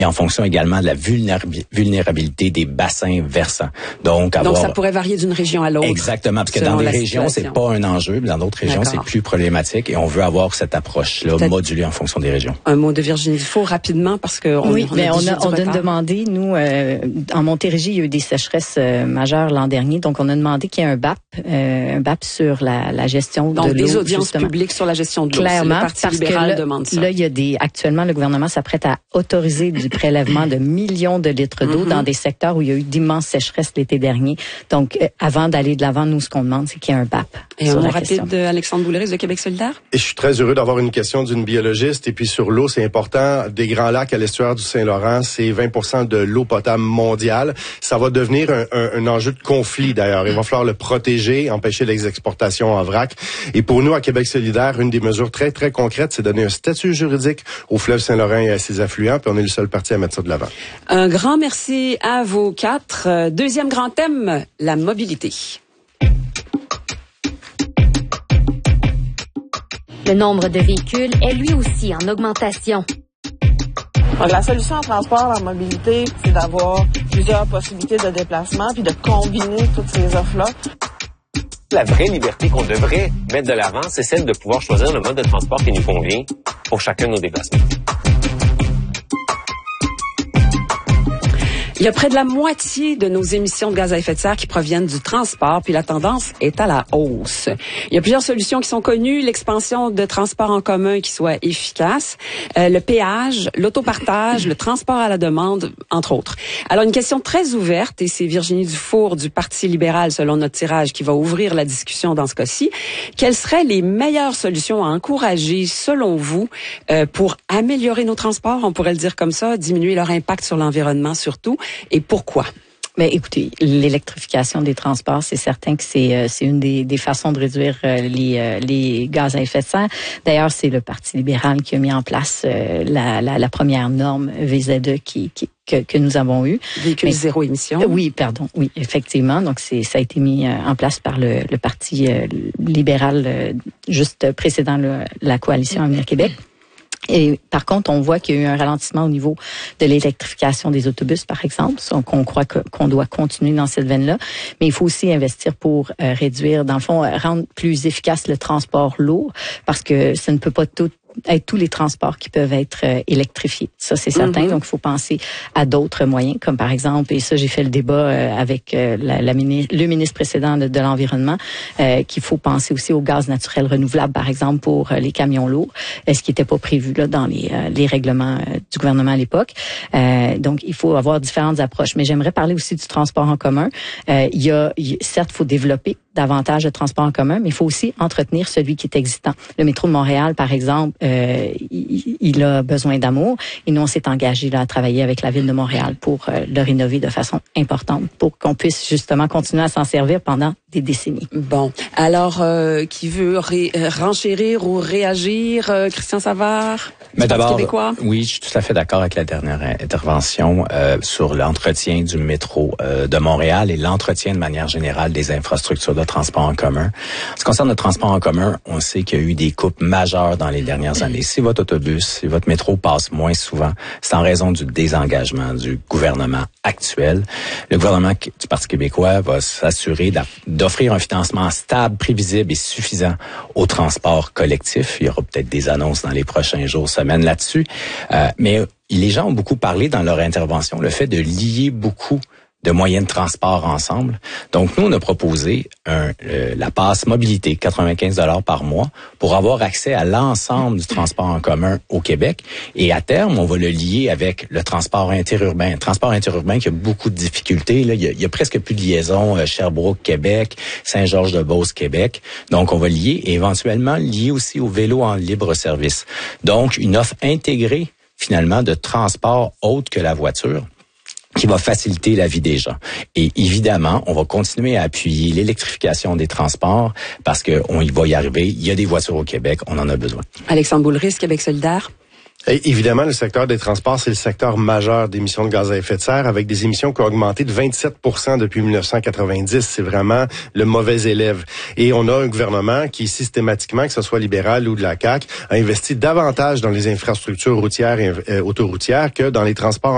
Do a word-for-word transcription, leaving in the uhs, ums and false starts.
et en fonction également de la vulnérabilité des bassins versants. Donc, avoir... Donc ça pourrait varier d'une région à l'autre. Exactement, parce que dans des régions, c'est pas un enjeu, mais dans d'autres régions, c'est plus problématique et on veut avoir cette approche-là modulée en fonction des régions. Un mot de Virginie Dufault rapidement parce que on, oui, on mais a, on a, on a demandé, nous, euh, en Montérégie, il y a eu des sécheresses euh, majeures l'an dernier, donc on a demandé qu'il y ait un B A P, euh, un B A P sur la, la gestion donc, de l'eau. Donc des audiences justement. publiques sur la gestion de l'eau. Clairement, le Parti parce libéral que là, demande ça. Là, il y a des, actuellement, le gouvernement s'apprête à autoriser du prélèvement de millions de litres d'eau mm-hmm. dans des secteurs où il y a eu d'immenses sécheresses l'été dernier. Donc, euh, avant d'aller de l'avant, nous, ce qu'on demande, c'est qu'il y ait un B A P. Et un mot rapide d'Alexandre Boulris de Québec solidaire. Et je suis très heureux d'avoir une question d'une biologiste. Et puis sur l'eau, c'est important. Des Grands Lacs à l'estuaire du Saint-Laurent, c'est vingt pour cent de l'eau potable mondiale. Ça va devenir un, un, un enjeu de conflit d'ailleurs. Il va falloir le protéger, empêcher les exportations en vrac. Et pour nous, à Québec solidaire, une des mesures très, très concrètes, c'est donner un statut juridique au fleuve Saint-Laurent et à ses affluents. Puis on est le seul parti à mettre ça de l'avant. Un grand merci à vous quatre. Deuxième grand thème, la mobilité. Le nombre de véhicules est lui aussi en augmentation. Donc, la solution en transport, en mobilité, c'est d'avoir plusieurs possibilités de déplacement puis de combiner toutes ces offres-là. La vraie liberté qu'on devrait mettre de l'avant, c'est celle de pouvoir choisir le mode de transport qui nous convient pour chacun de nos déplacements. Il y a près de la moitié de nos émissions de gaz à effet de serre qui proviennent du transport, puis la tendance est à la hausse. Il y a plusieurs solutions qui sont connues, l'expansion de transports en commun qui soit efficace, euh, le péage, l'autopartage, le transport à la demande, entre autres. Alors, une question très ouverte, et c'est Virginie Dufour du Parti libéral, selon notre tirage, qui va ouvrir la discussion dans ce cas-ci. Quelles seraient les meilleures solutions à encourager, selon vous, euh, pour améliorer nos transports, on pourrait le dire comme ça, diminuer leur impact sur l'environnement surtout? Et pourquoi? Mais écoutez, l'électrification des transports, c'est certain que c'est euh, c'est une des, des façons de réduire euh, les euh, les gaz à effet de serre. D'ailleurs, c'est le Parti libéral qui a mis en place euh, la, la la première norme V Z E qui, qui que, que nous avons eue. Véhicule Mais, zéro émission. Euh, oui, pardon, oui, effectivement. Donc c'est ça a été mis euh, en place par le, le Parti euh, libéral euh, juste précédant le, la coalition Avenir Québec. Et par contre, on voit qu'il y a eu un ralentissement au niveau de l'électrification des autobus, par exemple. Donc, on croit que, qu'on doit continuer dans cette veine-là. Mais il faut aussi investir pour euh, réduire, dans le fond, rendre plus efficace le transport lourd, parce que ça ne peut pas tout être tous les transports qui peuvent être euh, électrifiés. Ça, c'est certain. Mm-hmm. Donc, il faut penser à d'autres moyens, comme par exemple, et ça, j'ai fait le débat euh, avec euh, la, la mini- le ministre précédent de, de l'Environnement, euh, qu'il faut penser aussi au gaz naturel renouvelable, par exemple, pour euh, les camions lourds, euh, ce qui n'était pas prévu là dans les, euh, les règlements euh, du gouvernement à l'époque. Euh, donc, il faut avoir différentes approches. Mais j'aimerais parler aussi du transport en commun. Euh, il y a, il, certes, il faut développer davantage de transport en commun, mais il faut aussi entretenir celui qui est existant. Le métro de Montréal, par exemple, euh, il, il a besoin d'amour et nous, on s'est engagé là à travailler avec la Ville de Montréal pour euh, le rénover de façon importante pour qu'on puisse justement continuer à s'en servir pendant des décennies. Bon, alors, euh, qui veut ré- renchérir ou réagir? Euh, Christian Savard? Mais d'abord, Québécois? Oui, je suis tout à fait d'accord avec la dernière intervention euh, sur l'entretien du métro euh, de Montréal et l'entretien de manière générale des infrastructures de transport en commun. En ce qui concerne le transport en commun, on sait qu'il y a eu des coupes majeures dans les dernières années. Si votre autobus, si votre métro passe moins souvent, c'est en raison du désengagement du gouvernement actuel. Le gouvernement du Parti québécois va s'assurer d'offrir un financement stable, prévisible et suffisant au transport collectif. Il y aura peut-être des annonces dans les prochains jours, semaines là-dessus. Euh, mais les gens ont beaucoup parlé dans leur intervention, le fait de lier beaucoup de moyens de transport ensemble. Donc, nous, on a proposé un, euh, la passe mobilité, quatre-vingt-quinze dollars par mois, pour avoir accès à l'ensemble du transport en commun au Québec. Et à terme, on va le lier avec le transport interurbain. Le transport interurbain qui a beaucoup de difficultés. Là, il y a, il y a presque plus de liaison euh, Sherbrooke-Québec, Saint-Georges-de-Beauce-Québec. Donc, on va lier et éventuellement lier aussi au vélo en libre service. Donc, une offre intégrée, finalement, de transport autre que la voiture, qui va faciliter la vie des gens. Et évidemment, on va continuer à appuyer l'électrification des transports parce qu'on y va y arriver. Il y a des voitures au Québec, on en a besoin. Alexandre Boulris, Québec solidaire. Et évidemment, le secteur des transports, c'est le secteur majeur d'émissions de gaz à effet de serre, avec des émissions qui ont augmenté de vingt-sept pour cent depuis dix-neuf cent quatre-vingt-dix. C'est vraiment le mauvais élève. Et on a un gouvernement qui, systématiquement, que ce soit libéral ou de la C A Q, a investi davantage dans les infrastructures routières et euh, autoroutières que dans les transports